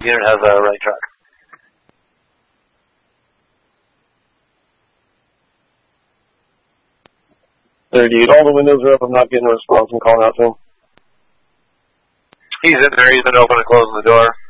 Unit has a right truck. All the windows are up. I'm not getting a response. I'm calling out to him. He's in there. He's been opening and closing the door.